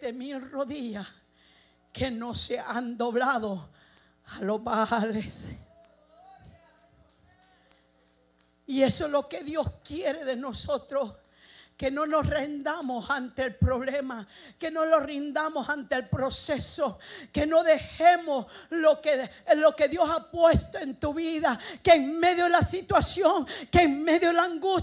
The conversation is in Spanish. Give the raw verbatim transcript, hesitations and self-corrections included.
siete mil rodillas que no se han doblado a los Baales. Y eso es lo que Dios quiere de nosotros. Que no nos rendamos ante el problema, que no nos rindamos ante el proceso, que no dejemos lo que, lo que Dios ha puesto en tu vida, que en medio de la situación, que en medio de la angustia,